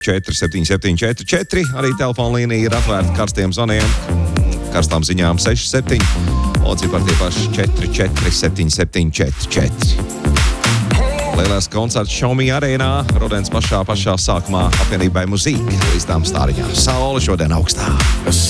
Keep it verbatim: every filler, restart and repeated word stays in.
četri septiņi septiņi četri četri. Arī telefona līnija ir atvērta karstiem zvaniem, karstām ziņām seši septiņi. Un cipar tie paši četri četri septiņi septiņi četri četri. Lielais koncerts Xiaomi arēnā, rudens pašā pašā sākumā apvienībai Muzīka līdz tām stāriņām. Saule šodien augstā.